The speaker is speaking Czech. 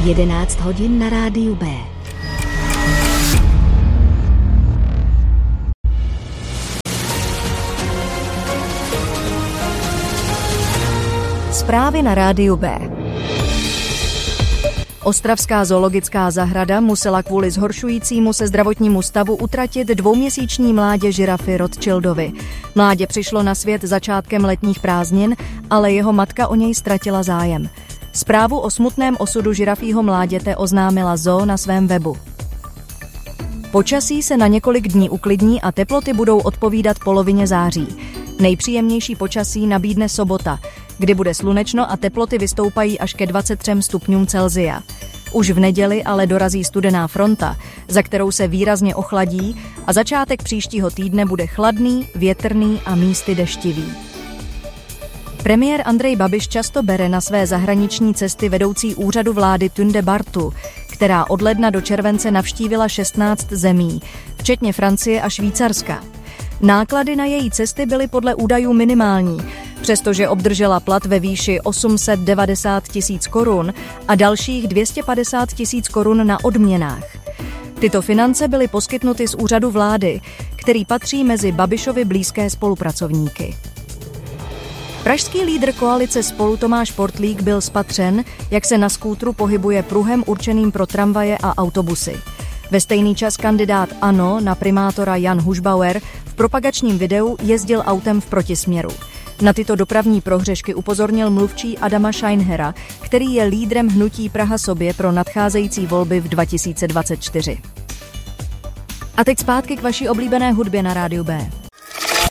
11 hodin na rádiu B. Zprávy na rádiu B. Ostravská zoologická zahrada musela kvůli zhoršujícímu se zdravotnímu stavu utratit dvouměsíční mládě žirafy Rothschildovi. Mládě přišlo na svět začátkem letních prázdnin, ale jeho matka o něj ztratila zájem. Zprávu o smutném osudu žirafího mláděte oznámila zoo na svém webu. Počasí se na několik dní uklidní a teploty budou odpovídat polovině září. Nejpříjemnější počasí nabídne sobota, kdy bude slunečno a teploty vystoupají až ke 23 stupňům Celsia. Už v neděli ale dorazí studená fronta, za kterou se výrazně ochladí a začátek příštího týdne bude chladný, větrný a místy deštivý. Premiér Andrej Babiš často bere na své zahraniční cesty vedoucí úřadu vlády Tunde Bartu, která od ledna do července navštívila 16 zemí, včetně Francie a Švýcarska. Náklady na její cesty byly podle údajů minimální, přestože obdržela plat ve výši 890 000 korun a dalších 250 000 korun na odměnách. Tyto finance byly poskytnuty z úřadu vlády, který patří mezi Babišovi blízké spolupracovníky. Pražský lídr koalice Spolu Tomáš Portlík byl spatřen, jak se na skútru pohybuje pruhem určeným pro tramvaje a autobusy. Ve stejný čas kandidát ANO na primátora Jan Hušbauer v propagačním videu jezdil autem v protisměru. Na tyto dopravní prohřešky upozornil mluvčí Adama Scheinhera, který je lídrem hnutí Praha sobě pro nadcházející volby v 2024. A teď zpátky k vaší oblíbené hudbě na rádiu B.